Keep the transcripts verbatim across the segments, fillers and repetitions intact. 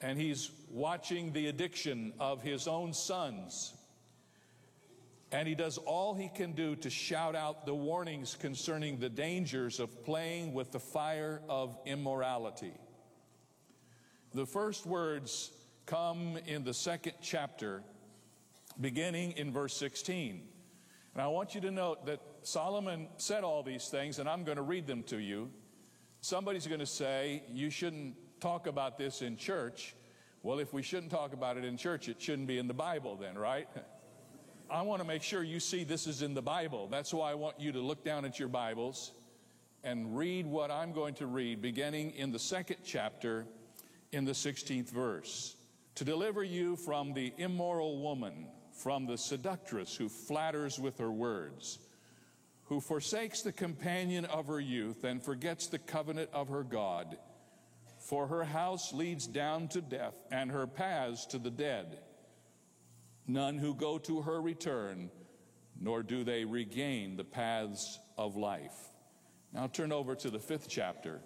and he's watching the addiction of his own sons. And he does all he can do to shout out the warnings concerning the dangers of playing with the fire of immorality. The first words come in the second chapter, beginning in verse sixteen. And I want you to note that Solomon said all these things, and I'm going to read them to you. Somebody's going to say, you shouldn't talk about this in church. Well, if we shouldn't talk about it in church, it shouldn't be in the Bible then, right? I want to make sure you see this is in the Bible. That's why I want you to look down at your Bibles and read what I'm going to read, beginning in the second chapter, in the sixteenth verse. To deliver you from the immoral woman, from the seductress who flatters with her words, who forsakes the companion of her youth and forgets the covenant of her God. For her house leads down to death, and her paths to the dead. None who go to her return, nor do they regain the paths of life. Now turn over to the fifth chapter.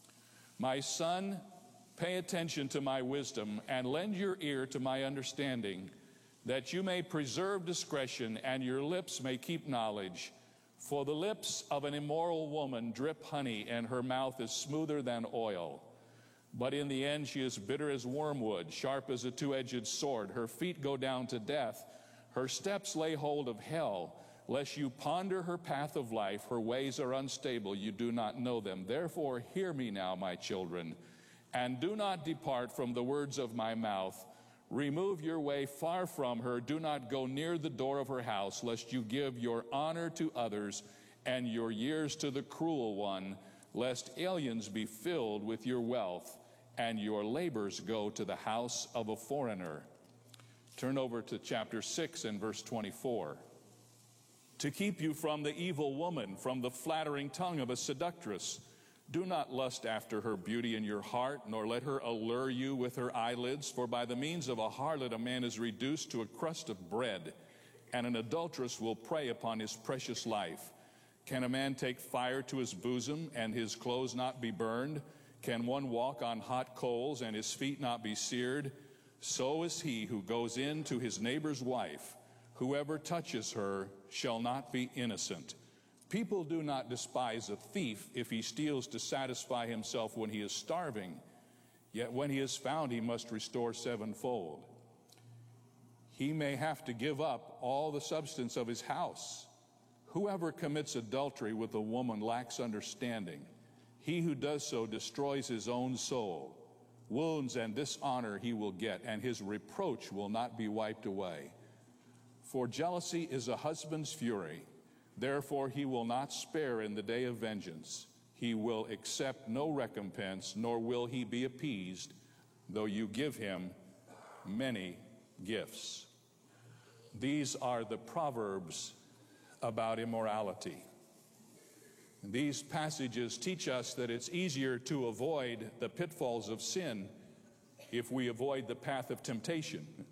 My son, pay attention to my wisdom, and lend your ear to my understanding, that you may preserve discretion, and your lips may keep knowledge. For the lips of an immoral woman drip honey, and her mouth is smoother than oil. But in the end she is bitter as wormwood, sharp as a two-edged sword. Her feet go down to death. Her steps lay hold of hell. Lest you ponder her path of life, her ways are unstable, you do not know them. Therefore hear me now, my children, and do not depart from the words of my mouth. Remove your way far from her. Do not go near the door of her house, lest you give your honor to others and your years to the cruel one, lest aliens be filled with your wealth and your labors go to the house of a foreigner. Turn over to chapter six and verse twenty-four. To keep you from the evil woman, from the flattering tongue of a seductress, do not lust after her beauty in your heart, nor let her allure you with her eyelids. For by the means of a harlot a man is reduced to a crust of bread, and an adulteress will prey upon his precious life. Can a man take fire to his bosom, and his clothes not be burned? Can one walk on hot coals, and his feet not be seared? So is he who goes in to his neighbor's wife. Whoever touches her shall not be innocent. People do not despise a thief if he steals to satisfy himself when he is starving. Yet when he is found, he must restore sevenfold. He may have to give up all the substance of his house. Whoever commits adultery with a woman lacks understanding. He who does so destroys his own soul. Wounds and dishonor he will get, and his reproach will not be wiped away. For jealousy is a husband's fury. Therefore he will not spare in the day of vengeance. He will accept no recompense, nor will he be appeased, though you give him many gifts. These are the Proverbs about immorality. And these passages teach us that it's easier to avoid the pitfalls of sin if we avoid the path of temptation.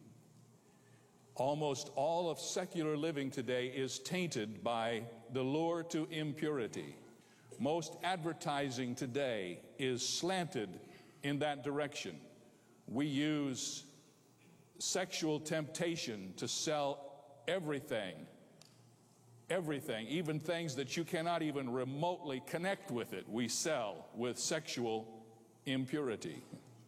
Almost all of secular living today is tainted by the lure to impurity. Most advertising today is slanted in that direction. We use sexual temptation to sell everything, everything, even things that you cannot even remotely connect with it, we sell with sexual impurity.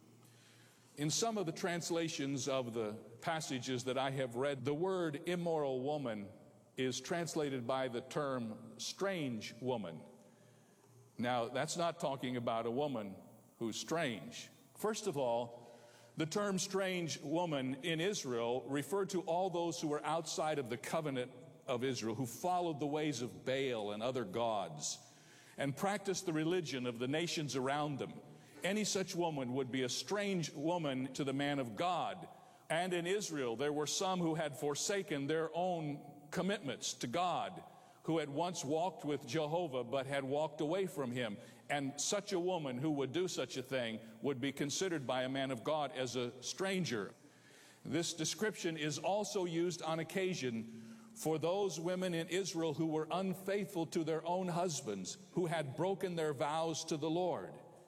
In some of the translations of the passages that I have read, the word immoral woman is translated by the term strange woman. Now, that's not talking about a woman who's strange. First of all, the term strange woman in Israel referred to all those who were outside of the covenant of Israel, who followed the ways of Baal and other gods and practiced the religion of the nations around them. Any such woman would be a strange woman to the man of God. And in Israel, there were some who had forsaken their own commitments to God, who had once walked with Jehovah but had walked away from him. And such a woman who would do such a thing would be considered by a man of God as a stranger. This description is also used on occasion for those women in Israel who were unfaithful to their own husbands, who had broken their vows to the Lord.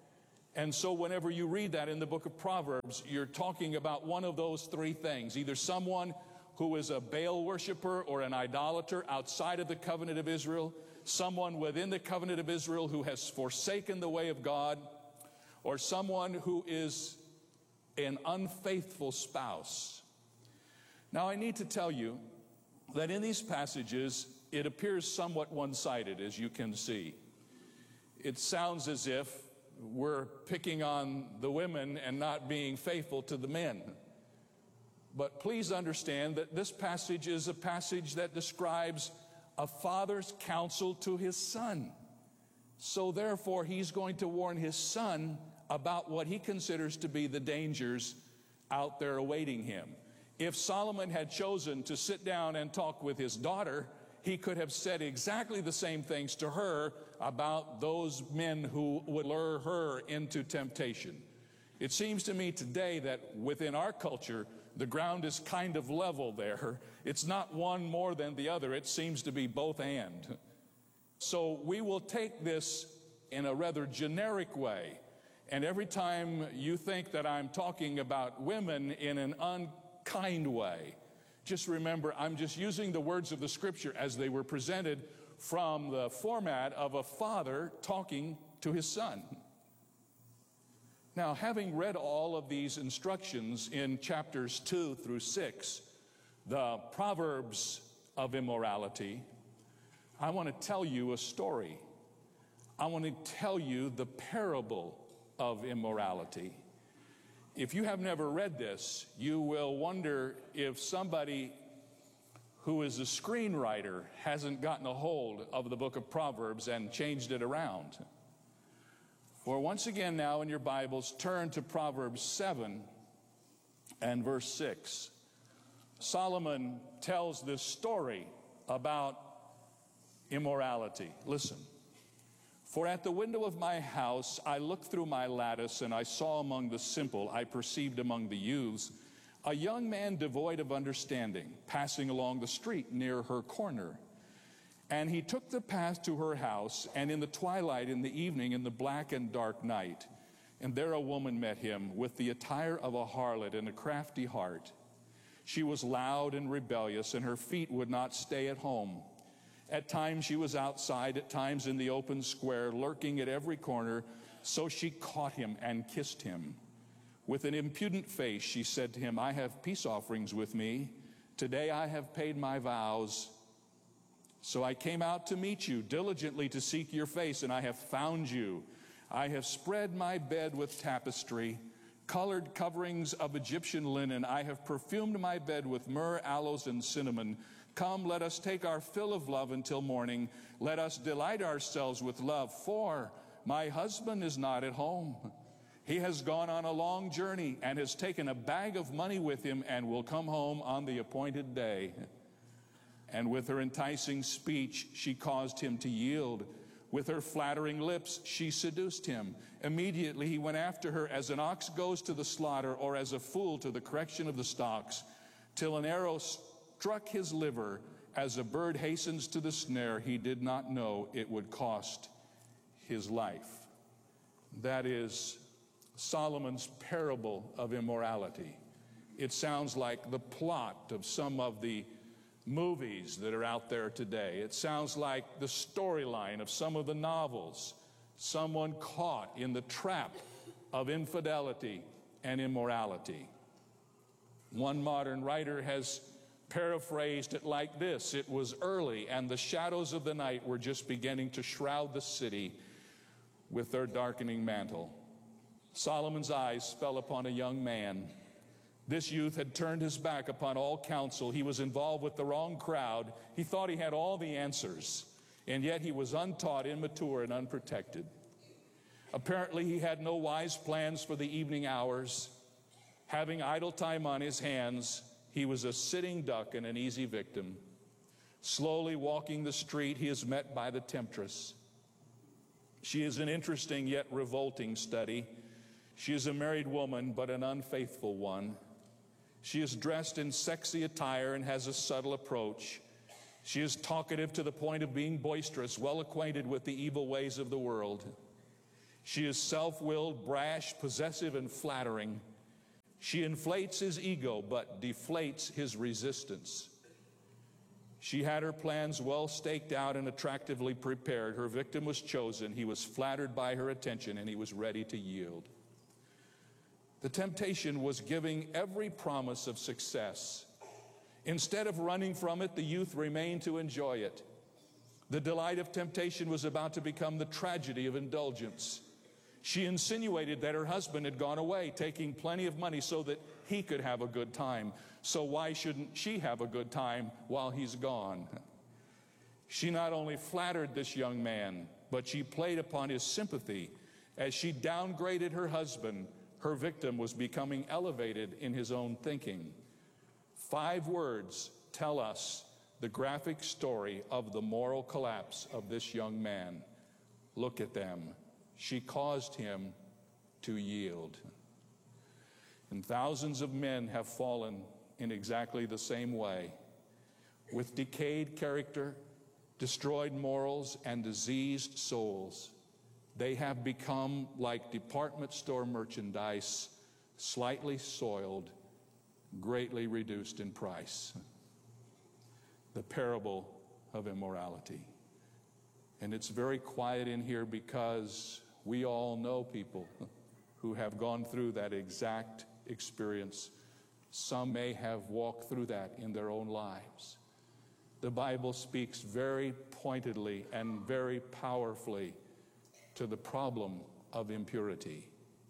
And so whenever you read that in the book of Proverbs, you're talking about one of those three things. Either someone who is a Baal worshiper or an idolater outside of the covenant of Israel, someone within the covenant of Israel who has forsaken the way of God, or someone who is an unfaithful spouse. Now, I need to tell you that in these passages, it appears somewhat one-sided, as you can see. It sounds as if we're picking on the women and not being faithful to the men. But please understand that this passage is a passage that describes a father's counsel to his son. So therefore, he's going to warn his son about what he considers to be the dangers out there awaiting him. If Solomon had chosen to sit down and talk with his daughter, he could have said exactly the same things to her about those men who would lure her into temptation. It seems to me today that within our culture, the ground is kind of level there. It's not one more than the other. It seems to be both and. So we will take this in a rather generic way. And every time you think that I'm talking about women in an unkind way, just remember, I'm just using the words of the scripture as they were presented from the format of a father talking to his son. Now, having read all of these instructions in chapters two through six, the Proverbs of immorality, I want to tell you a story. I want to tell you the parable of immorality. If you have never read this, you will wonder if somebody who is a screenwriter hasn't gotten a hold of the book of Proverbs and changed it around. For once again now in your Bibles, turn to Proverbs seven and verse six. Solomon tells this story about immorality. Listen. For at the window of my house I looked through my lattice, and I saw among the simple, I perceived among the youths, a young man devoid of understanding, passing along the street near her corner. And he took the path to her house, and in the twilight, in the evening, in the black and dark night, and there a woman met him with the attire of a harlot and a crafty heart. She was loud and rebellious, and her feet would not stay at home. At times she was outside, at times in the open square, lurking at every corner. So she caught him and kissed him. With an impudent face she said to him, I have peace offerings with me. Today I have paid my vows. So I came out to meet you, diligently to seek your face, and I have found you. I have spread my bed with tapestry, colored coverings of Egyptian linen. I have perfumed my bed with myrrh, aloes, and cinnamon. Come, let us take our fill of love until morning. Let us delight ourselves with love, for my husband is not at home. He has gone on a long journey and has taken a bag of money with him and will come home on the appointed day. And with her enticing speech, she caused him to yield. With her flattering lips, she seduced him. Immediately he went after her as an ox goes to the slaughter, or as a fool to the correction of the stocks, till an arrow struck his liver. As a bird hastens to the snare, he did not know it would cost his life. That is Solomon's parable of immorality. It sounds like the plot of some of the movies that are out there today. It sounds like the storyline of some of the novels. Someone caught in the trap of infidelity and immorality. One modern writer has paraphrased it like this: it was early, and the shadows of the night were just beginning to shroud the city with their darkening mantle. Solomon's eyes fell upon a young man. This youth had turned his back upon all counsel. He was involved with the wrong crowd. He thought he had all the answers, and yet he was untaught, immature, and unprotected. Apparently, he had no wise plans for the evening hours. Having idle time on his hands, he was a sitting duck and an easy victim. Slowly walking the street, he is met by the temptress. She is an interesting yet revolting study. She is a married woman, but an unfaithful one. She is dressed in sexy attire and has a subtle approach. She is talkative to the point of being boisterous, well acquainted with the evil ways of the world. She is self-willed, brash, possessive, and flattering. She inflates his ego, but deflates his resistance. She had her plans well staked out and attractively prepared. Her victim was chosen. He was flattered by her attention, and he was ready to yield. The temptation was giving every promise of success. Instead of running from it, the youth remained to enjoy it. The delight of temptation was about to become the tragedy of indulgence. She insinuated that her husband had gone away, taking plenty of money so that he could have a good time. So why shouldn't she have a good time while he's gone? She not only flattered this young man, but she played upon his sympathy. As she downgraded her husband, her victim was becoming elevated in his own thinking. Five words tell us the graphic story of the moral collapse of this young man. Look at them. She caused him to yield. And thousands of men have fallen in exactly the same way, with decayed character, destroyed morals, and diseased souls. They have become like department store merchandise, slightly soiled, greatly reduced in price. The parable of immorality. And it's very quiet in here because we all know people who have gone through that exact experience. Some may have walked through that in their own lives. The Bible speaks very pointedly and very powerfully to the problem of impurity.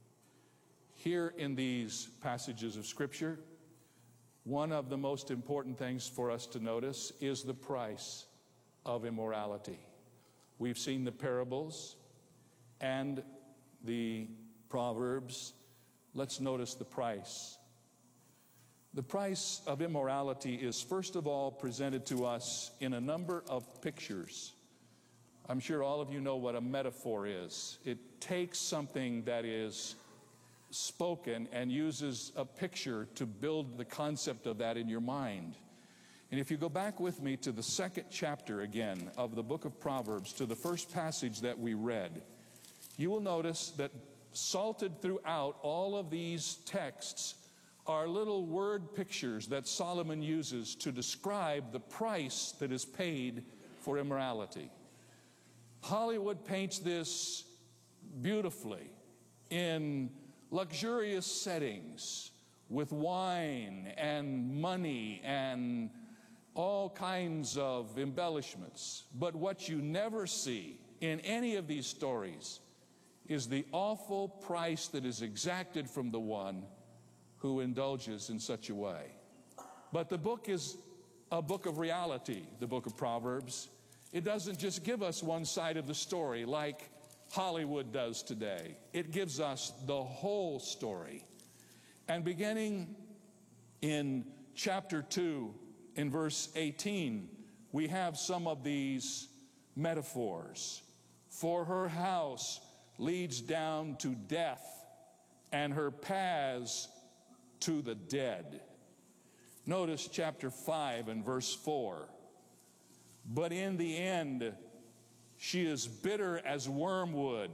Here in these passages of Scripture, one of the most important things for us to notice is the price of immorality. We've seen the parables and the Proverbs. Let's notice the price. The price of immorality is first of all presented to us in a number of pictures. I'm sure all of you know what a metaphor is. It takes something that is spoken and uses a picture to build the concept of that in your mind. And if you go back with me to the second chapter again of the book of Proverbs, to the first passage that we read, you will notice that salted throughout all of these texts are little word pictures that Solomon uses to describe the price that is paid for immorality. Hollywood paints this beautifully in luxurious settings with wine and money and all kinds of embellishments. But what you never see in any of these stories is the awful price that is exacted from the one who indulges in such a way. But the book is a book of reality, the book of Proverbs. It doesn't just give us one side of the story like Hollywood does today. It gives us the whole story. And beginning in chapter two, in verse eighteen, we have some of these metaphors. For her house leads down to death, and her paths to the dead. Notice chapter five and verse four. But in the end, she is bitter as wormwood,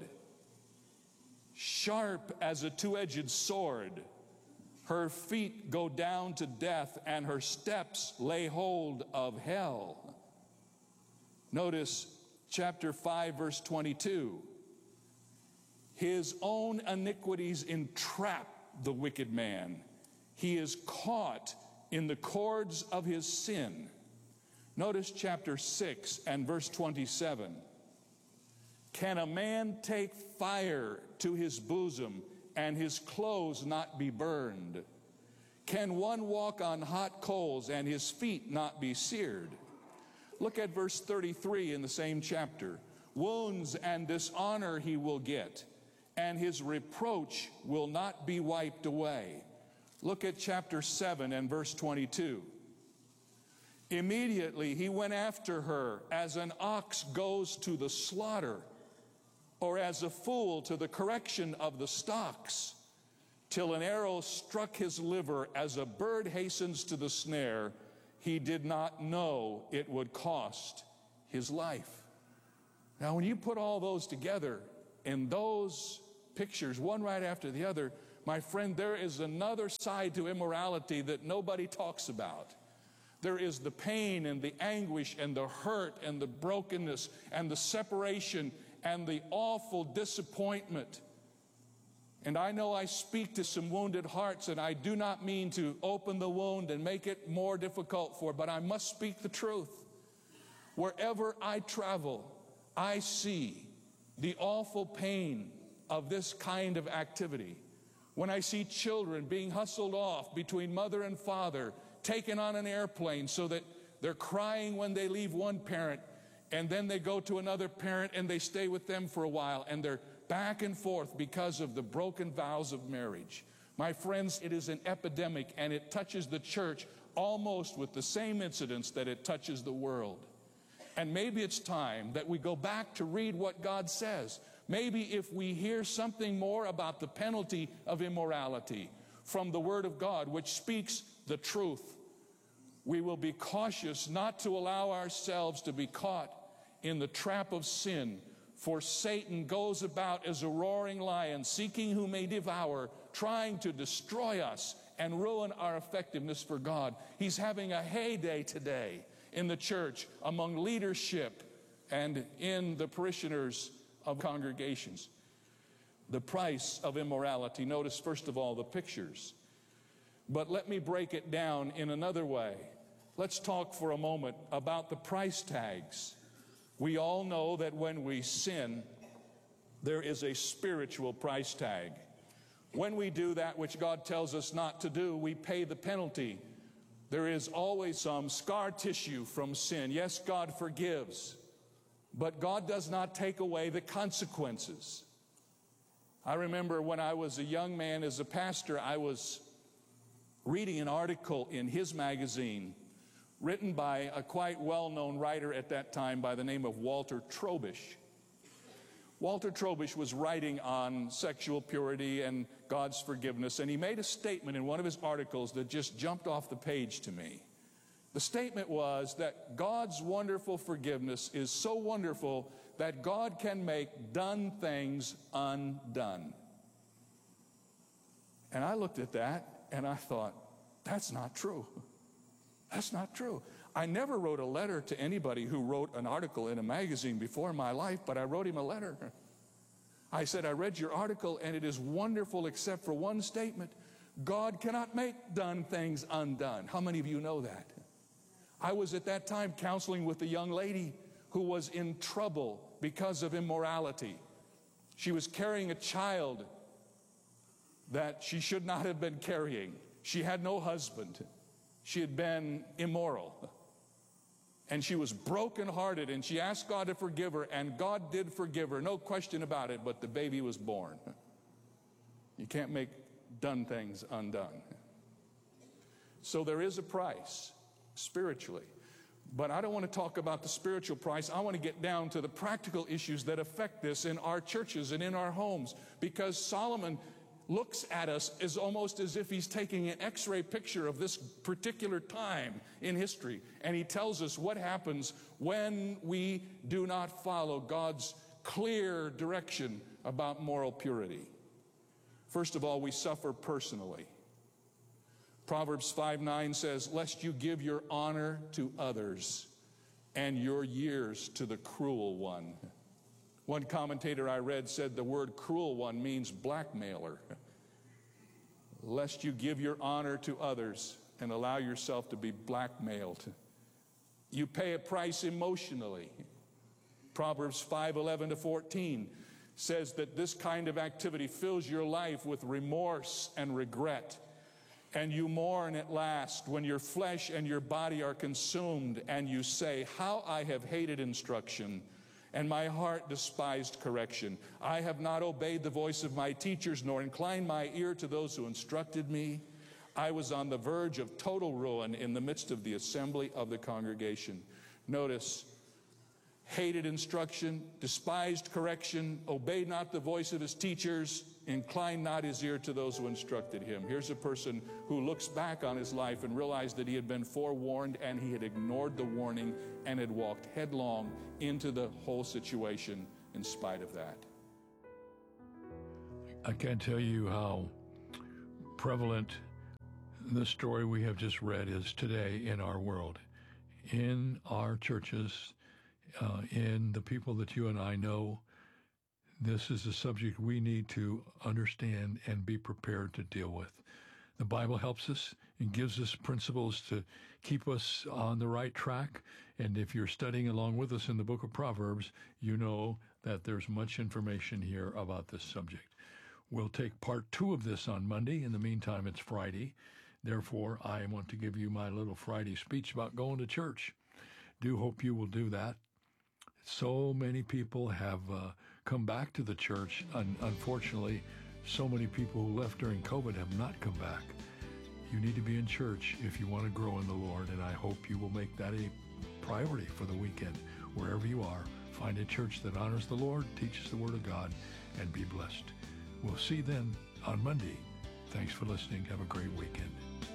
sharp as a two-edged sword. Her feet go down to death, and her steps lay hold of hell. Notice chapter five, verse twenty-two. His own iniquities entrap the wicked man. He is caught in the cords of his sin. Notice chapter six and verse twenty-seven. Can a man take fire to his bosom and his clothes not be burned? Can one walk on hot coals and his feet not be seared? Look at verse thirty-three in the same chapter. Wounds and dishonor he will get, and his reproach will not be wiped away. Look at chapter seven and verse twenty-two. Immediately he went after her as an ox goes to the slaughter, or as a fool to the correction of the stocks, till an arrow struck his liver as a bird hastens to the snare. He did not know it would cost his life. Now, when you put all those together in those pictures, one right after the other, my friend, there is another side to immorality that nobody talks about. There is the pain and the anguish and the hurt and the brokenness and the separation and the awful disappointment. And I know I speak to some wounded hearts, and I do not mean to open the wound and make it more difficult for, but I must speak the truth. Wherever I travel, I see the awful pain of this kind of activity. When I see children being hustled off between mother and father, taken on an airplane so that they're crying when they leave one parent, and then they go to another parent and they stay with them for a while, and they're back and forth because of the broken vows of marriage. My friends, it is an epidemic, and it touches the church almost with the same incidents that it touches the world. And maybe it's time that we go back to read what God says. Maybe if we hear something more about the penalty of immorality from the Word of God, which speaks the truth, we will be cautious not to allow ourselves to be caught in the trap of sin. For Satan goes about as a roaring lion, seeking whom may devour, trying to destroy us and ruin our effectiveness for God. He's having a heyday today in the church, among leadership, and in the parishioners of congregations. The price of immorality. Notice, first of all, the pictures. But let me break it down in another way. Let's talk for a moment about the price tags. We all know that when we sin, there is a spiritual price tag. When we do that which God tells us not to do, we pay the penalty. There is always some scar tissue from sin. Yes, God forgives, but God does not take away the consequences. I remember when I was a young man as a pastor, I was reading an article in his magazine written by a quite well-known writer at that time by the name of Walter Trobisch. Walter Trobisch was writing on sexual purity and God's forgiveness, and he made a statement in one of his articles that just jumped off the page to me. The statement was that God's wonderful forgiveness is so wonderful that God can make done things undone. And I looked at that and I thought, that's not true. That's not true. I never wrote a letter to anybody who wrote an article in a magazine before in my life, but I wrote him a letter. I said, I read your article and it is wonderful except for one statement. God cannot make done things undone. How many of you know that? I was at that time counseling with a young lady who was in trouble because of immorality. She was carrying a child that she should not have been carrying. She had no husband. She had been immoral. And she was brokenhearted, and she asked God to forgive her, and God did forgive her, no question about it, but the baby was born. You can't make done things undone. So there is a price spiritually. But I don't want to talk about the spiritual price. I want to get down to the practical issues that affect this in our churches and in our homes, because Solomon looks at us as almost as if he's taking an x-ray picture of this particular time in history, and he tells us what happens when we do not follow God's clear direction about moral purity. First of all, we suffer personally. Proverbs five nine says, lest you give your honor to others and your years to the cruel one. One commentator I read said the word cruel one means blackmailer. Lest you give your honor to others and allow yourself to be blackmailed. You pay a price emotionally. Proverbs five eleven to fourteen says that this kind of activity fills your life with remorse and regret. And you mourn at last when your flesh and your body are consumed, and you say, how I have hated instruction, and my heart despised correction. I have not obeyed the voice of my teachers, nor inclined my ear to those who instructed me. I was on the verge of total ruin in the midst of the assembly of the congregation. Notice, hated instruction, despised correction, obeyed not the voice of his teachers, inclined not his ear to those who instructed him. Here's a person who looks back on his life and realized that he had been forewarned, and he had ignored the warning and had walked headlong into the whole situation in spite of that. I can't tell you how prevalent the story we have just read is today in our world, in our churches, uh, in the people that you and I know. This is a subject we need to understand and be prepared to deal with. The Bible helps us and gives us principles to keep us on the right track. And if you're studying along with us in the book of Proverbs, you know that there's much information here about this subject. We'll take part two of this on Monday. In the meantime, it's Friday. Therefore, I want to give you my little Friday speech about going to church. Do hope you will do that. So many people have uh, come back to the church. Un- unfortunately, so many people who left during COVID have not come back. You need to be in church if you want to grow in the Lord, and I hope you will make that a priority for the weekend. Wherever you are, find a church that honors the Lord, teaches the Word of God, and be blessed. We'll see you then on Monday. Thanks for listening. Have a great weekend.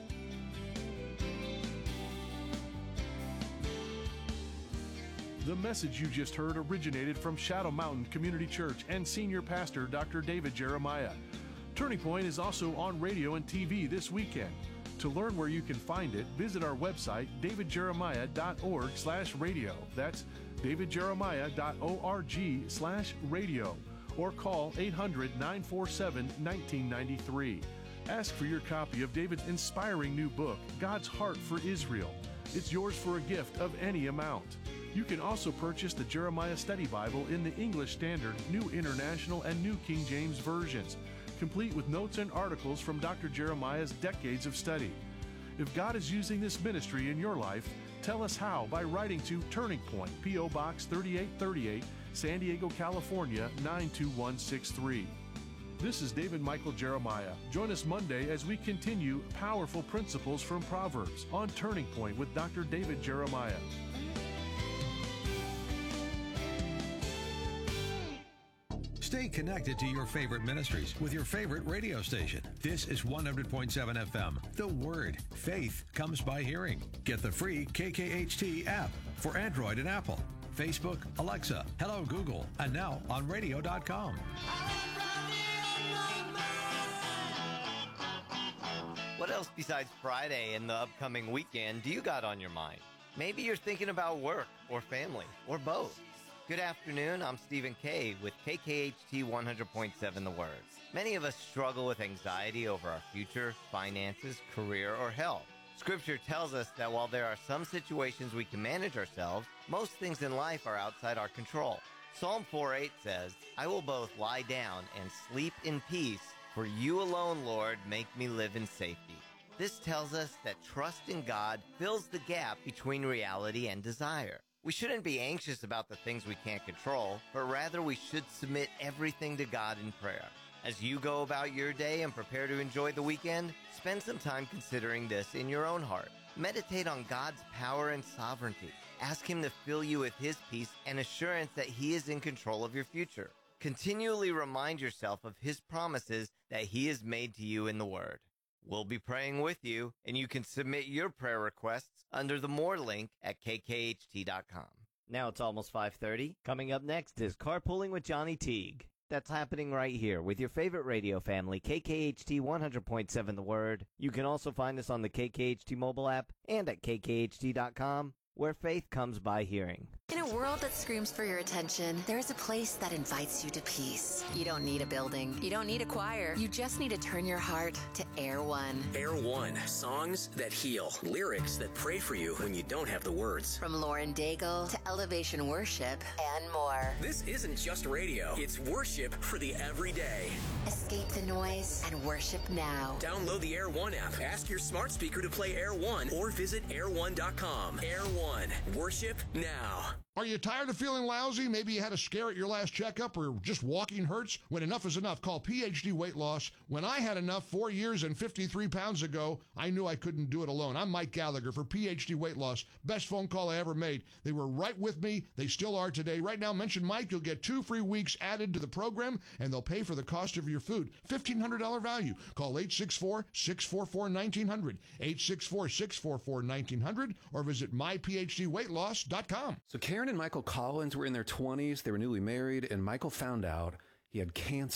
The message you just heard originated from Shadow Mountain Community Church and Senior Pastor Doctor David Jeremiah. Turning Point is also on radio and T V this weekend. To learn where you can find it, visit our website, david jeremiah dot org slash radio. That's david jeremiah dot org slash radio. Or call eight hundred, nine four seven, one nine nine three. Ask for your copy of David's inspiring new book, God's Heart for Israel. It's yours for a gift of any amount. You can also purchase the Jeremiah Study Bible in the English Standard, New International, and New King James versions, complete with notes and articles from Doctor Jeremiah's decades of study. If God is using this ministry in your life, tell us how by writing to Turning Point, P O Box thirty-eight thirty-eight, San Diego, California, nine two one six three. This is David Michael Jeremiah. Join us Monday as we continue Powerful Principles from Proverbs on Turning Point with Doctor David Jeremiah. Stay connected to your favorite ministries with your favorite radio station. This is one hundred point seven F M. The Word. Faith comes by hearing. Get the free K K H T app for Android and Apple. Facebook, Alexa, Hello Google, and now on radio dot com. What else besides Friday and the upcoming weekend do you got on your mind? Maybe you're thinking about work or family or both. Good afternoon, I'm Stephen Kay with K K H T one hundred point seven The Word. Many of us struggle with anxiety over our future, finances, career, or health. Scripture tells us that while there are some situations we can manage ourselves, most things in life are outside our control. Psalm four eight says, I will both lie down and sleep in peace, for you alone, Lord, make me live in safety. This tells us that trust in God fills the gap between reality and desire. We shouldn't be anxious about the things we can't control, but rather we should submit everything to God in prayer. As you go about your day and prepare to enjoy the weekend, spend some time considering this in your own heart. Meditate on God's power and sovereignty. Ask Him to fill you with His peace and assurance that He is in control of your future. Continually remind yourself of His promises that He has made to you in the Word. We'll be praying with you, and you can submit your prayer requests under the More link at k k h t dot com. Now it's almost five thirty. Coming up next is Carpooling with Johnny Teague. That's happening right here with your favorite radio family, K K H T one hundred point seven The Word. You can also find us on the K K H T mobile app and at k k h t dot com, where faith comes by hearing. In a world that screams for your attention, there is a place that invites you to peace. You don't need a building. You don't need a choir. You just need to turn your heart to Air One. Air One. Songs that heal. Lyrics that pray for you when you don't have the words. From Lauren Daigle to Elevation Worship and more. This isn't just radio. It's worship for the everyday. Escape the noise and worship now. Download the Air One app. Ask your smart speaker to play Air One or visit air one dot com. Air One. Worship now. Are you tired of feeling lousy? Maybe you had a scare at your last checkup or just walking hurts? When enough is enough, call P H D Weight Loss. When I had enough four years and fifty-three pounds ago, I knew I couldn't do it alone. I'm Mike Gallagher for P H D Weight Loss. Best phone call I ever made. They were right with me. They still are today. Right now, mention Mike. You'll get two free weeks added to the program, and they'll pay for the cost of your food. fifteen hundred dollars value. Call eight six four, six four four, one nine zero zero, eight six four, six four four, one nine zero zero, or visit my p h d weight loss dot com. So Karen and Michael Collins were in their twenties. They were newly married, and Michael found out he had cancer.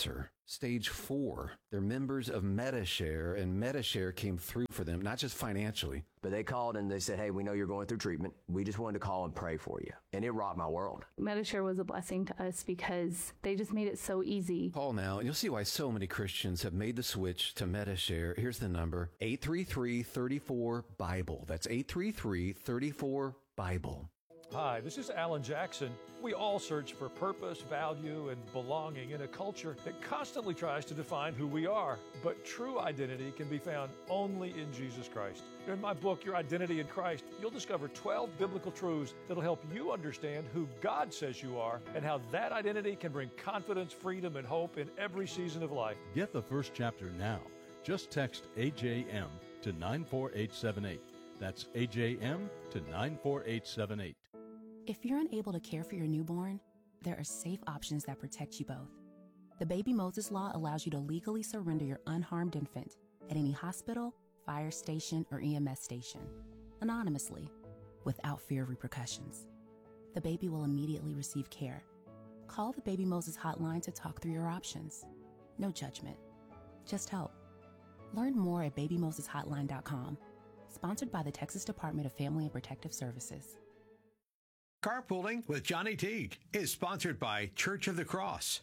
stage four. They're members of Medi-Share, and Medi-Share came through for them, not just financially. But they called and they said, hey, we know you're going through treatment. We just wanted to call and pray for you. And it rocked my world. Medi-Share was a blessing to us because they just made it so easy. Call now, and you'll see why so many Christians have made the switch to Medi-Share. Here's the number, eight three three, three four, Bible. That's eight three three, three four, Bible. Hi, this is Alan Jackson. We all search for purpose, value, and belonging in a culture that constantly tries to define who we are. But true identity can be found only in Jesus Christ. In my book, Your Identity in Christ, you'll discover twelve biblical truths that'll help you understand who God says you are and how that identity can bring confidence, freedom, and hope in every season of life. Get the first chapter now. Just text A J M to nine four eight seven eight. That's A J M to nine four eight seven eight. If you're unable to care for your newborn, there are safe options that protect you both. The Baby Moses Law allows you to legally surrender your unharmed infant at any hospital, fire station, or E M S station, anonymously, without fear of repercussions. The baby will immediately receive care. Call the Baby Moses hotline to talk through your options. No judgment, just help. Learn more at baby moses hotline dot com. Sponsored by the Texas Department of Family and Protective Services. Carpooling with Johnny Teague is sponsored by Church of the Cross.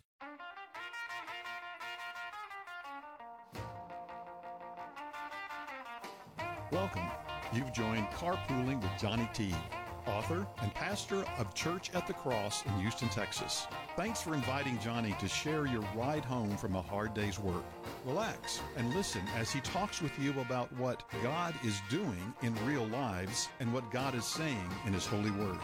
Welcome. You've joined Carpooling with Johnny Teague, author and pastor of Church at the Cross in Houston, Texas. Thanks for inviting Johnny to share your ride home from a hard day's work. Relax and listen as he talks with you about what God is doing in real lives and what God is saying in His holy word.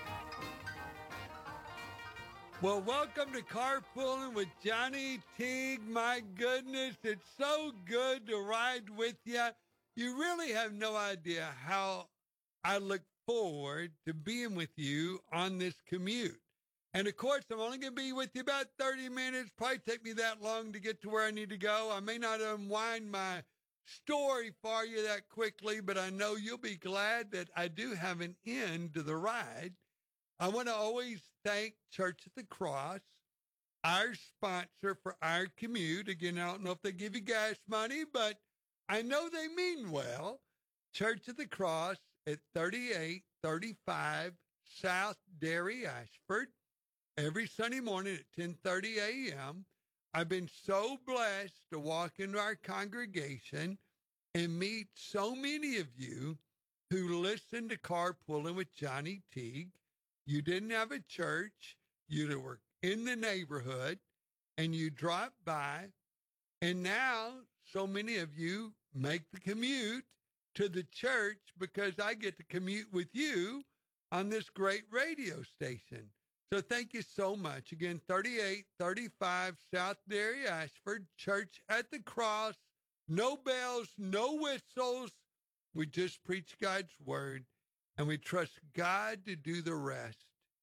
Well, welcome to Carpooling with Johnny Teague. My goodness, it's so good to ride with you. You really have no idea how I look forward to being with you on this commute. And, of course, I'm only going to be with you about thirty minutes. Probably take me that long to get to where I need to go. I may not unwind my story for you that quickly, but I know you'll be glad that I do have an end to the ride. I want to always thank Church at the Cross, our sponsor for our commute. Again, I don't know if they give you gas money, but I know they mean well. Church at the Cross at thirty-eight thirty-five South Dairy, Ashford, every Sunday morning at ten thirty a.m. I've been so blessed to walk into our congregation and meet so many of you who listen to Carpooling with Johnny Teague. You didn't have a church, you were in the neighborhood, and you dropped by, and now so many of you make the commute to the church because I get to commute with you on this great radio station. So thank you so much. Again, thirty-eight thirty-five South Dairy, Ashford, Church at the Cross. No bells, no whistles. We just preach God's word, and we trust God to do the rest.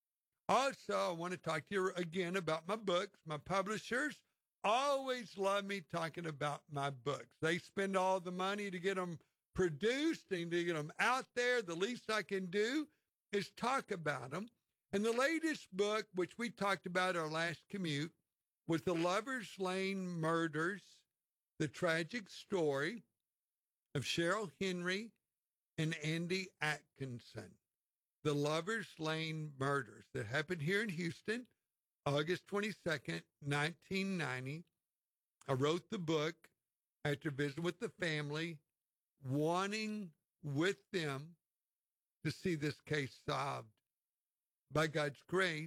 Also, I want to talk to you again about my books. My publishers always love me talking about my books. They spend all the money to get them produced and to get them out there. The least I can do is talk about them. And the latest book, which we talked about our last commute, was The Lovers Lane Murders, the tragic story of Cheryl Henry and Andy Atkinson. The Lovers Lane Murders that happened here in Houston, August twenty-second, nineteen ninety. I wrote the book after visiting with the family, wanting with them to see this case solved. By God's grace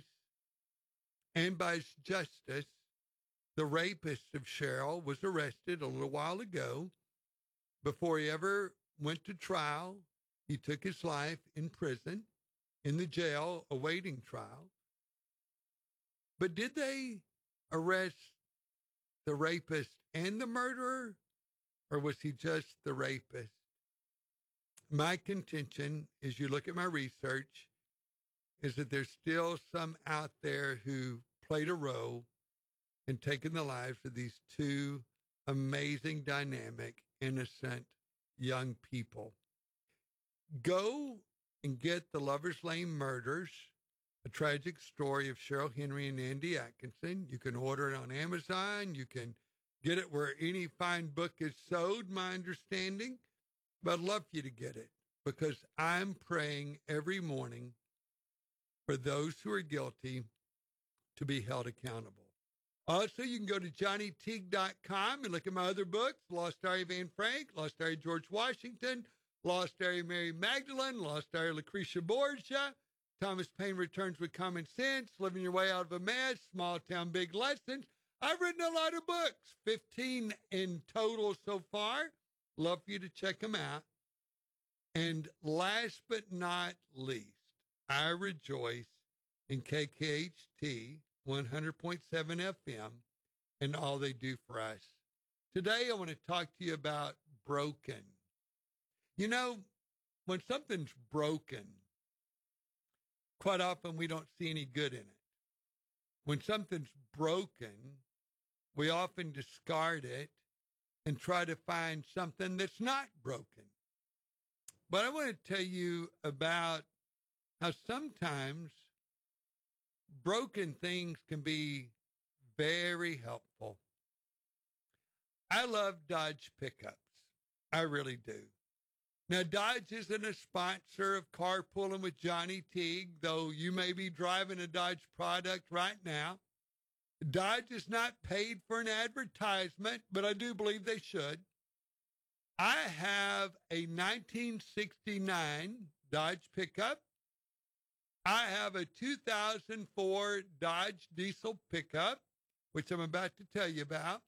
and by His justice, the rapist of Cheryl was arrested a little while ago. Before he ever went to trial, he took his life in prison, in the jail, awaiting trial. But did they arrest the rapist and the murderer, or was he just the rapist? My contention, as you look at my research, is that there's still some out there who played a role in taking the lives of these two amazing, dynamic, innocent young people. Go and get The Lovers Lane Murders. A Tragic Story of Cheryl Henry and Andy Atkinson. You can order it on Amazon. You can get it where any fine book is sold, my understanding. But I'd love for you to get it because I'm praying every morning for those who are guilty to be held accountable. Also, you can go to johnny teague dot com and look at my other books, Lost Diary of Anne Frank, Lost Diary of George Washington, Lost Diary of Mary Magdalene, Lost Diary of Lucretia Borgia, Thomas Paine Returns with Common Sense, Living Your Way Out of a Mess, Small Town Big Lessons. I've written a lot of books, fifteen in total so far. Love for you to check them out. And last but not least, I rejoice in K K H T one hundred point seven F M and all they do for us. Today, I want to talk to you about broken. You know, when something's broken, quite often we don't see any good in it. When something's broken, we often discard it and try to find something that's not broken. But I want to tell you about how sometimes broken things can be very helpful. I love Dodge pickups. I really do. Now, Dodge isn't a sponsor of Carpooling with Johnny Teague, though you may be driving a Dodge product right now. Dodge is not paid for an advertisement, but I do believe they should. I have a nineteen sixty-nine Dodge pickup. I have a two thousand four Dodge diesel pickup, which I'm about to tell you about.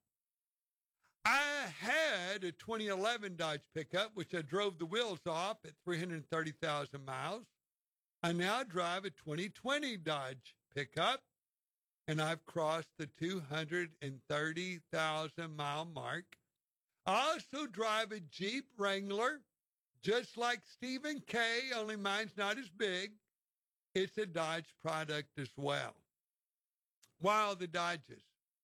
I had a twenty eleven Dodge pickup, which I drove the wheels off at three hundred thirty thousand miles. I now drive a twenty twenty Dodge pickup, and I've crossed the two hundred thirty thousand mile mark. I also drive a Jeep Wrangler, just like Stephen K., only mine's not as big. It's a Dodge product as well. Why all the Dodges?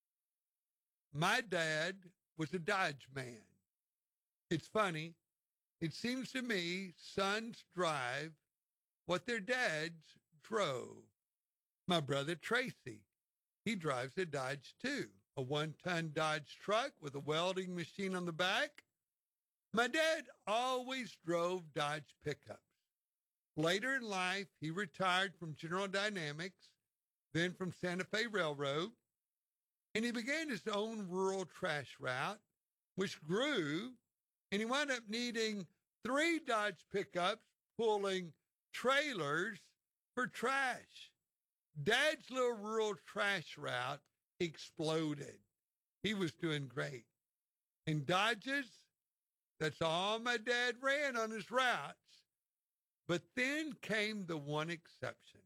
My dad was a Dodge man. It's funny. It seems to me sons drive what their dads drove. My brother Tracy, he drives a Dodge too, a one-ton Dodge truck with a welding machine on the back. My dad always drove Dodge pickups. Later in life, he retired from General Dynamics, then from Santa Fe Railroad, and he began his own rural trash route, which grew, and he wound up needing three Dodge pickups pulling trailers for trash. Dad's little rural trash route exploded. He was doing great. And Dodges, that's all my dad ran on his routes. But then came the one exception.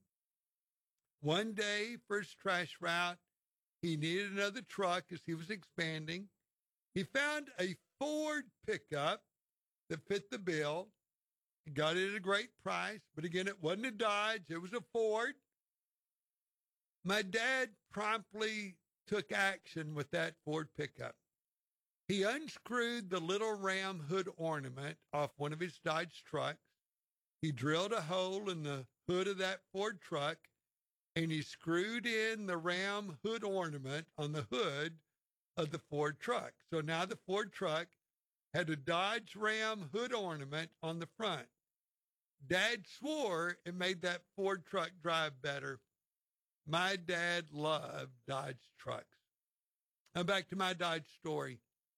One day, for his trash route, he needed another truck as he was expanding. He found a Ford pickup that fit the bill. He got it at a great price, but again, it wasn't a Dodge, it was a Ford. My dad promptly took action with that Ford pickup. He unscrewed the little ram hood ornament off one of his Dodge trucks. He drilled a hole in the hood of that Ford truck, and he screwed in the ram hood ornament on the hood of the Ford truck. So now the Ford truck had a Dodge Ram hood ornament on the front. Dad swore it made that Ford truck drive better. My dad loved Dodge trucks. Now back to my Dodge story.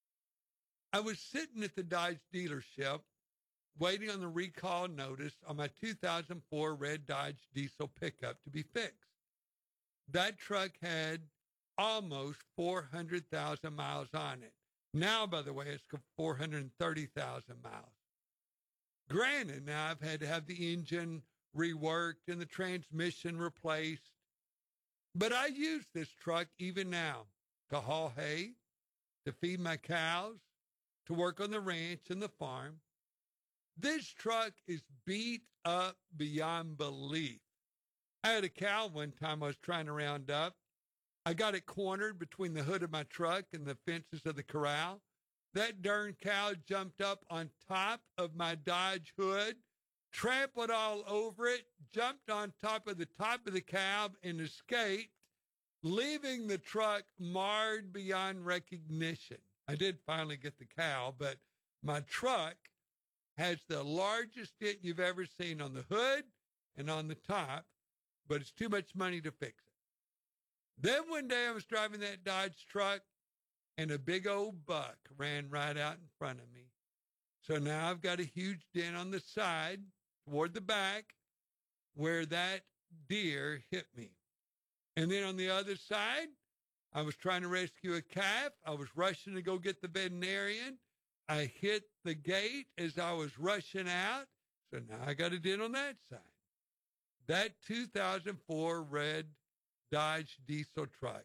I was sitting at the Dodge dealership waiting on the recall notice on my two thousand four red Dodge diesel pickup to be fixed. That truck had almost four hundred thousand miles on it. Now, by the way, it's four hundred thirty thousand miles. Granted, now I've had to have the engine reworked and the transmission replaced. But I use this truck even now to haul hay, to feed my cows, to work on the ranch and the farm. This truck is beat up beyond belief. I had a cow one time I was trying to round up. I got it cornered between the hood of my truck and the fences of the corral. That darn cow jumped up on top of my Dodge hood, trampled all over it, jumped on top of the top of the cab, and escaped, leaving the truck marred beyond recognition. I did finally get the cow, but my truck has the largest dent you've ever seen on the hood and on the top, but it's too much money to fix it. Then one day I was driving that Dodge truck, and a big old buck ran right out in front of me. So now I've got a huge dent on the side toward the back where that deer hit me. And then on the other side, I was trying to rescue a calf. I was rushing to go get the veterinarian. I hit the gate as I was rushing out. So now I got a dent on that side. That two thousand four red Dodge diesel truck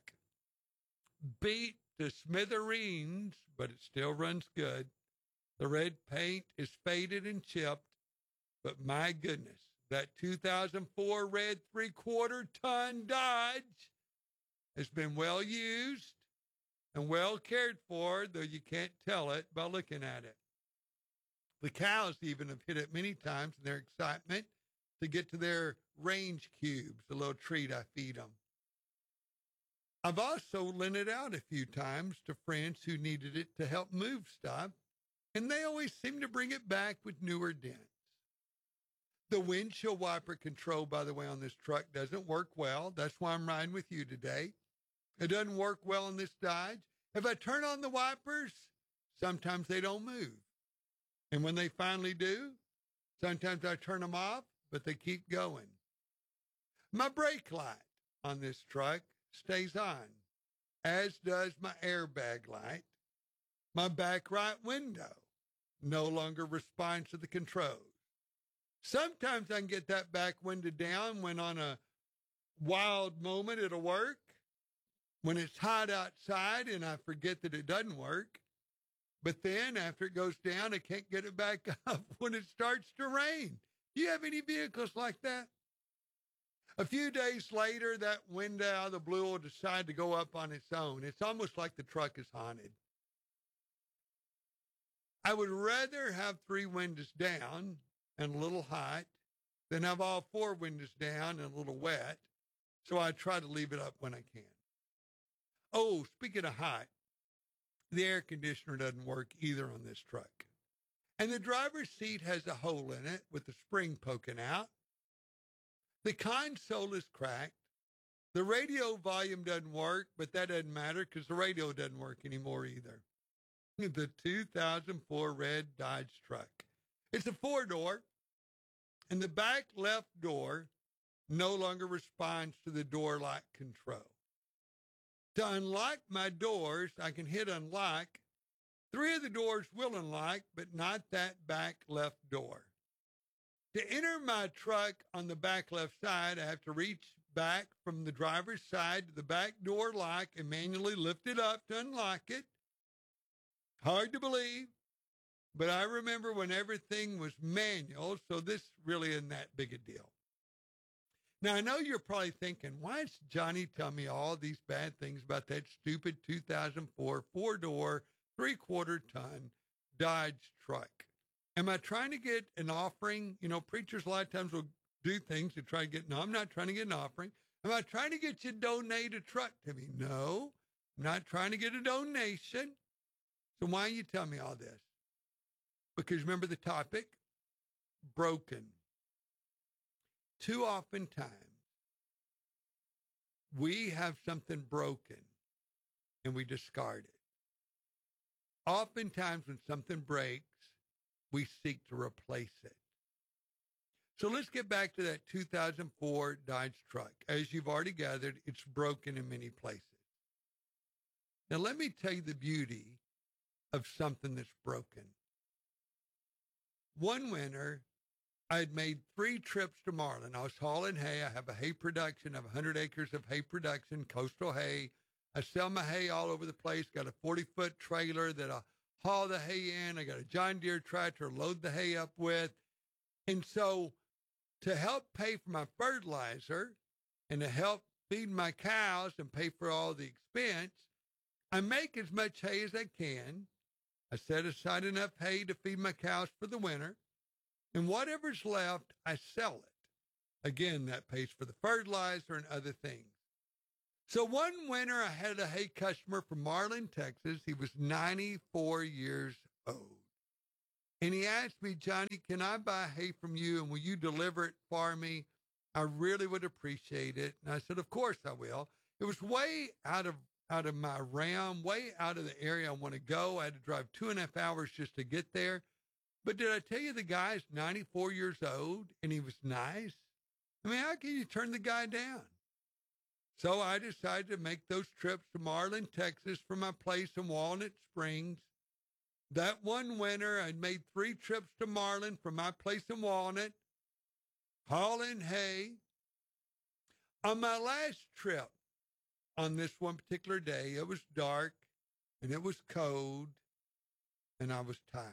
beat to smithereens, but it still runs good. The red paint is faded and chipped, but my goodness, that two thousand four red three-quarter ton Dodge has been well used and well cared for, though you can't tell it by looking at it. The cows even have hit it many times in their excitement to get to their range cubes, the little treat I feed them. I've also lent it out a few times to friends who needed it to help move stuff, and they always seem to bring it back with newer dents. The windshield wiper control, by the way, on this truck doesn't work well. That's why I'm riding with you today. It doesn't work well in this Dodge. If I turn on the wipers, sometimes they don't move. And when they finally do, sometimes I turn them off, but they keep going. My brake light on this truck stays on, as does my airbag light. My back right window no longer responds to the controls. Sometimes I can get that back window down when on a wild moment it'll work. When it's hot outside and I forget that it doesn't work. But then after it goes down, I can't get it back up when it starts to rain. Do you have any vehicles like that? A few days later, that window out of the blue will decide to go up on its own. It's almost like the truck is haunted. I would rather have three windows down and a little hot than have all four windows down and a little wet. So I try to leave it up when I can. Oh, speaking of hot, the air conditioner doesn't work either on this truck. And the driver's seat has a hole in it with the spring poking out. The console is cracked. The radio volume doesn't work, but that doesn't matter because the radio doesn't work anymore either. The two thousand four red Dodge truck. It's a four-door, and the back left door no longer responds to the door lock control. To unlock my doors, I can hit unlock. Three of the doors will unlock, but not that back left door. To enter my truck on the back left side, I have to reach back from the driver's side to the back door lock and manually lift it up to unlock it. Hard to believe, but I remember when everything was manual, so this really isn't that big a deal. Now, I know you're probably thinking, why is Johnny telling me all these bad things about that stupid two thousand four four-door, three-quarter ton Dodge truck? Am I trying to get an offering? You know, preachers a lot of times will do things to try to get, no, I'm not trying to get an offering. Am I trying to get you to donate a truck to me? No, I'm not trying to get a donation. So why are you telling me all this? Because remember the topic? Broken. Too often times, we have something broken and we discard it. Oftentimes when something breaks, we seek to replace it. So let's get back to that two thousand four Dodge truck. As you've already gathered, it's broken in many places. Now let me tell you the beauty of something that's broken. One winter, I had made three trips to Marlin. I was hauling hay. I have a hay production. I have one hundred acres of hay production, coastal hay. I sell my hay all over the place. Got a forty-foot trailer that I haul the hay in. I got a John Deere tractor to load the hay up with. And so to help pay for my fertilizer and to help feed my cows and pay for all the expense, I make as much hay as I can. I set aside enough hay to feed my cows for the winter. And whatever's left, I sell it. Again, that pays for the fertilizer and other things. So one winter, I had a hay customer from Marlin, Texas. He was ninety-four years old. And he asked me, Johnny, can I buy hay from you and will you deliver it for me? I really would appreciate it. And I said, of course I will. It was way out of out of my realm, way out of the area I want to go. I had to drive two and a half hours just to get there. But did I tell you the guy's ninety-four years old and he was nice? I mean, how can you turn the guy down? So I decided to make those trips to Marlin, Texas from my place in Walnut Springs. That one winter, I made three trips to Marlin from my place in Walnut, hauling hay. On my last trip, on this one particular day, it was dark and it was cold and I was tired.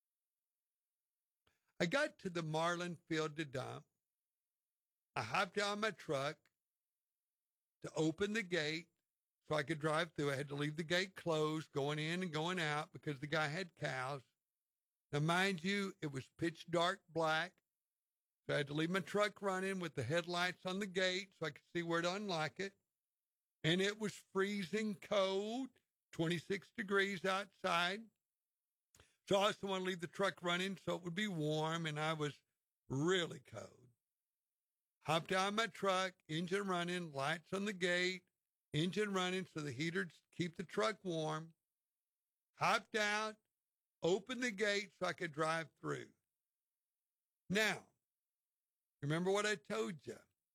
I got to the Marlin field to dump. I hopped out of my truck to open the gate so I could drive through. I had to leave the gate closed, going in and going out because the guy had cows. Now, mind you, it was pitch dark black. So I had to leave my truck running with the headlights on the gate so I could see where to unlock it. And it was freezing cold, twenty-six degrees outside. So I also want to leave the truck running so it would be warm, and I was really cold. Hopped out of my truck, engine running, lights on the gate, engine running so the heaters keep the truck warm. Hopped out, opened the gate so I could drive through. Now, remember what I told you.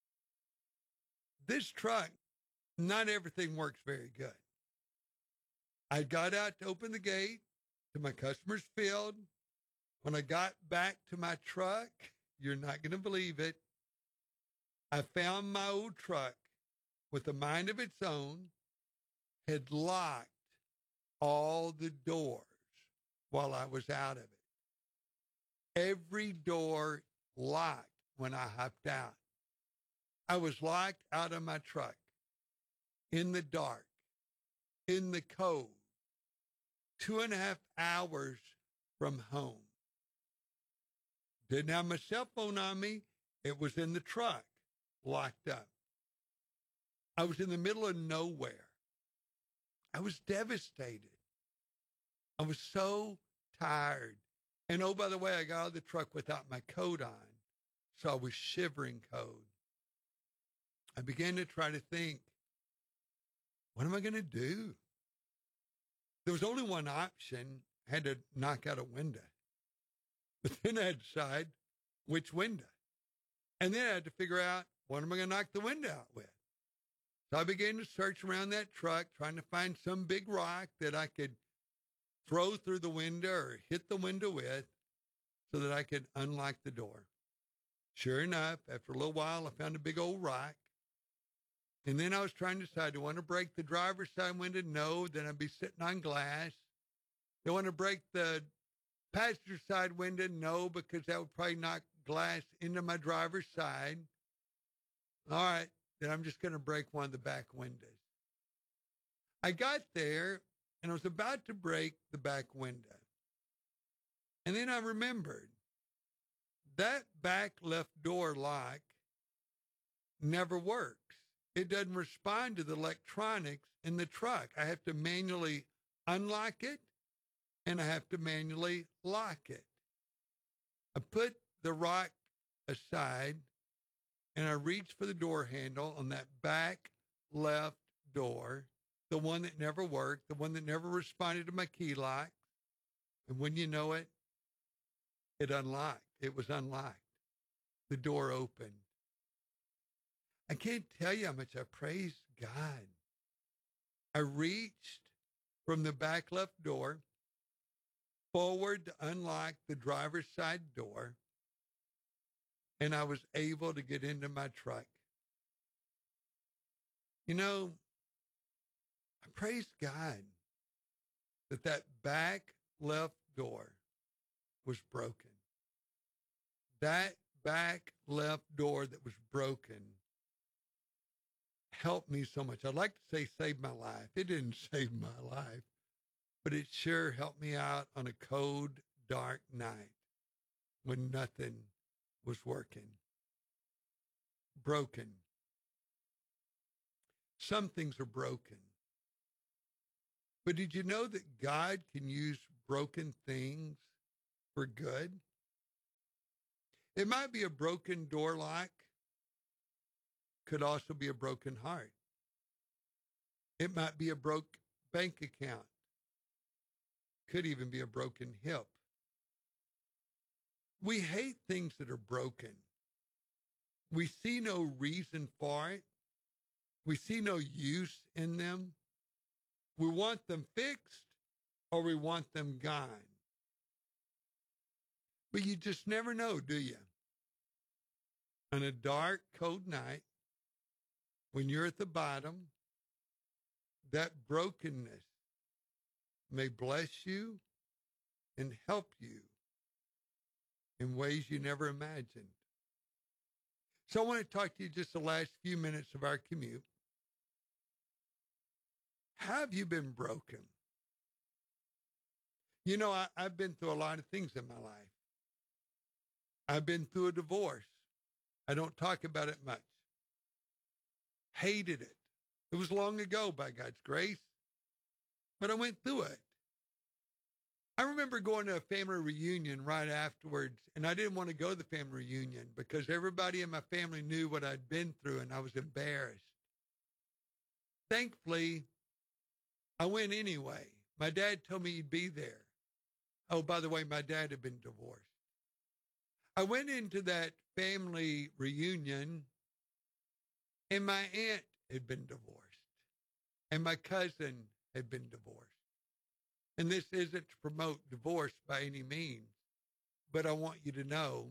This truck, not everything works very good. I got out to open the gate to my customer's field. When I got back to my truck, you're not going to believe it, I found my old truck with a mind of its own, had locked all the doors while I was out of it. Every door locked when I hopped out. I was locked out of my truck in the dark, in the cold, two and a half hours from home. Didn't have my cell phone on me. It was in the truck, locked up. I was in the middle of nowhere. I was devastated. I was so tired. And oh, by the way, I got out of the truck without my coat on, so I was shivering cold. I began to try to think, what am I going to do? There was only one option. I had to knock out a window. But then I had to decide which window. And then I had to figure out, what am I going to knock the window out with? So I began to search around that truck, trying to find some big rock that I could throw through the window or hit the window with so that I could unlock the door. Sure enough, after a little while, I found a big old rock. And then I was trying to decide, do I want to break the driver's side window? No, then I'd be sitting on glass. Do I want to break the passenger side window? No, because that would probably knock glass into my driver's side. All right, then I'm just going to break one of the back windows. I got there, and I was about to break the back window. And then I remembered that back left door lock never works. It doesn't respond to the electronics in the truck. I have to manually unlock it, and I have to manually lock it. I put the rock aside, and I reached for the door handle on that back left door, the one that never worked, the one that never responded to my key lock. And when you know it, it unlocked. It was unlocked. The door opened. I can't tell you how much I praised God. I reached from the back left door forward to unlock the driver's side door, and I was able to get into my truck. You know, I praise God that that back left door was broken. That back left door that was broken helped me so much. I'd like to say saved my life. It didn't save my life, but it sure helped me out on a cold, dark night. when nothing was working. Broken. Some things are broken. But did you know that God can use broken things for good? It might be a broken door lock, could also be a broken heart. It might be a broke bank account, could even be a broken hip. We hate things that are broken. We see no reason for it. We see no use in them. We want them fixed or we want them gone. But you just never know, do you? On a dark, cold night, when you're at the bottom, that brokenness may bless you and help you in ways you never imagined. So I want to talk to you just the last few minutes of our commute. Have you been broken? You know, I, I've been through a lot of things in my life. I've been through a divorce. I don't talk about it much. Hated it. It was long ago, by God's grace, but I went through it. I remember going to a family reunion right afterwards, and I didn't want to go to the family reunion because everybody in my family knew what I'd been through, and I was embarrassed. Thankfully, I went anyway. My dad told me he'd be there. Oh, by the way, my dad had been divorced. I went into that family reunion, and my aunt had been divorced, and my cousin had been divorced. And this isn't to promote divorce by any means, but I want you to know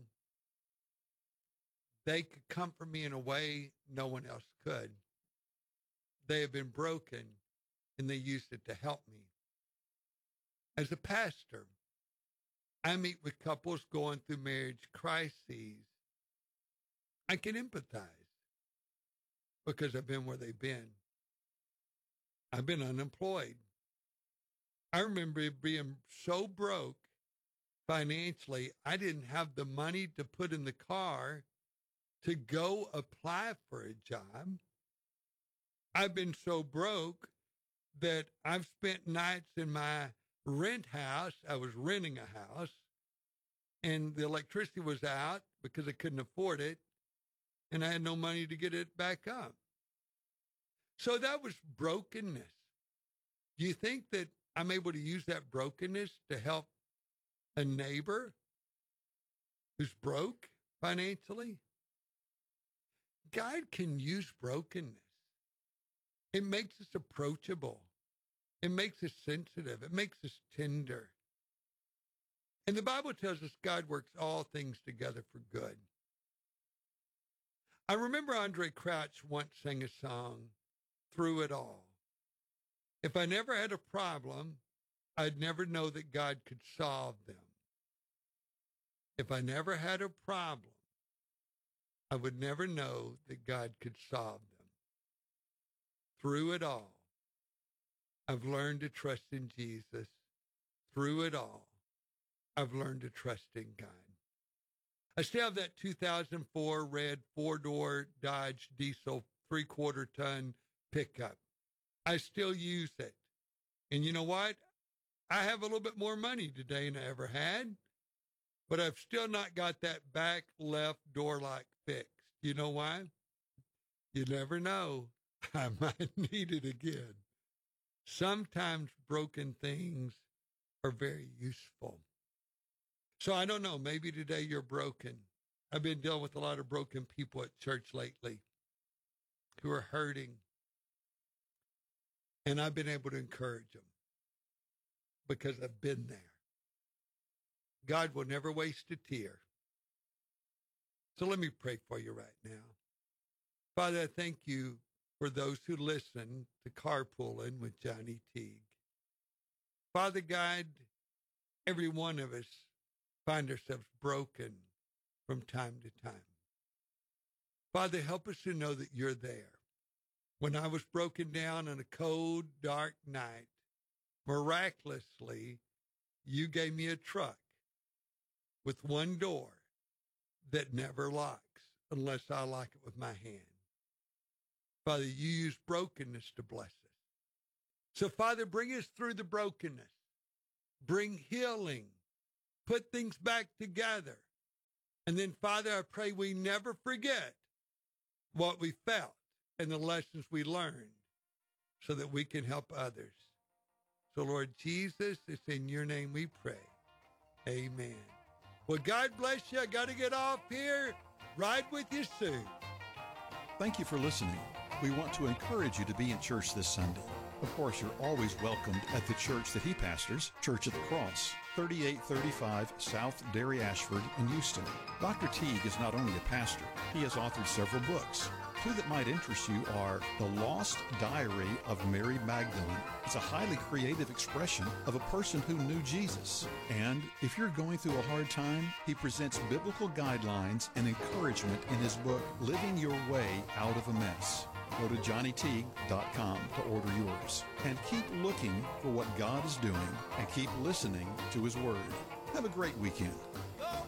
they could comfort me in a way no one else could. They have been broken, and they used it to help me. As a pastor, I meet with couples going through marriage crises. I can empathize because I've been where they've been. I've been unemployed. I remember being so broke financially, I didn't have the money to put in the car to go apply for a job. I've been so broke that I've spent nights in my rent house. I was renting a house, and the electricity was out because I couldn't afford it, and I had no money to get it back up. So that was brokenness. Do you think that I'm able to use that brokenness to help a neighbor who's broke financially? God can use brokenness. It makes us approachable. It makes us sensitive. It makes us tender. And the Bible tells us God works all things together for good. I remember Andre Crouch once sang a song, Through It All. If I never had a problem, I'd never know that God could solve them. If I never had a problem, I would never know that God could solve them. Through it all, I've learned to trust in Jesus. Through it all, I've learned to trust in God. I still have that two thousand four red four-door Dodge diesel three-quarter ton pickup. I still use it. And you know what? I have a little bit more money today than I ever had, but I've still not got that back left door lock fixed. You know why? You never know. I might need it again. Sometimes broken things are very useful. So I don't know, maybe today you're broken. I've been dealing with a lot of broken people at church lately who are hurting. And I've been able to encourage them because I've been there. God will never waste a tear. So let me pray for you right now. Father, I thank you for those who listen to Carpooling with Johnny Teague. Father God, every one of us find ourselves broken from time to time. Father, help us to know that you're there. When I was broken down on a cold, dark night, miraculously, you gave me a truck with one door that never locks unless I lock it with my hand. Father, you use brokenness to bless us. So, Father, bring us through the brokenness. Bring healing. Put things back together. And then, Father, I pray we never forget what we felt and the lessons we learned so that we can help others. So, Lord Jesus, it's in your name we pray. Amen. Well, God bless you. I got to get off here. Ride with you soon. Thank you for listening. We want to encourage you to be in church this Sunday. Of course, you're always welcomed at the church that he pastors, Church of the Cross, thirty-eight thirty-five South Dairy Ashford in Houston. Doctor Teague is not only a pastor, he has authored several books. Two that might interest you are The Lost Diary of Mary Magdalene. It's a highly creative expression of a person who knew Jesus. And if you're going through a hard time, he presents biblical guidelines and encouragement in his book, Living Your Way Out of a Mess. Go to johnny teague dot com to order yours. And keep looking for what God is doing and keep listening to his word. Have a great weekend.